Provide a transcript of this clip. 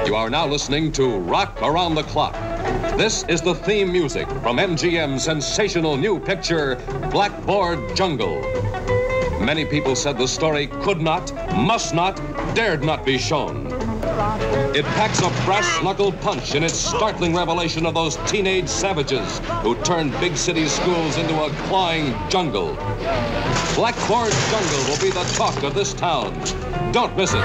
You are now listening to Rock Around the Clock. This is the theme music from MGM's sensational new picture, Blackboard Jungle. Many people said the story could not, must not, dared not be shown. It packs a brass-knuckled punch in its startling revelation of those teenage savages who turned big city schools into a clawing jungle. Blackboard Jungle will be the talk of this town. Don't miss it.